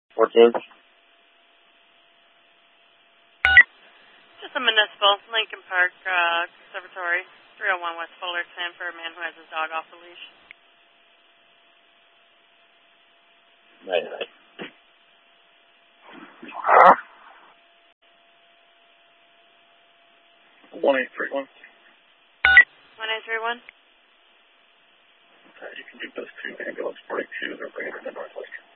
14. Just a municipal, Lincoln Park Conservatory, 301 West Fullerton, for a man who has his dog off the leash. 99. 1831. 1831. You can do those two ambulance 42. They're bringing her to Northwestern.